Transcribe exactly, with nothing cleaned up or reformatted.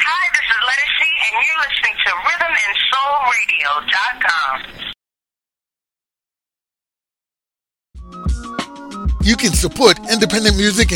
Hi, this is Letty C, and you're listening to rhythm and soul radio dot com. You can support independent music